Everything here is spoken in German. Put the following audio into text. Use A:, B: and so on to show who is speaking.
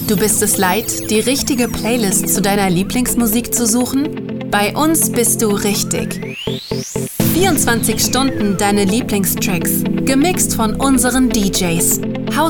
A: Du bist es leid, die richtige Playlist zu deiner Lieblingsmusik zu suchen? Bei uns bist du richtig. 24 Stunden deine Lieblingstracks, gemixt von unseren DJs. House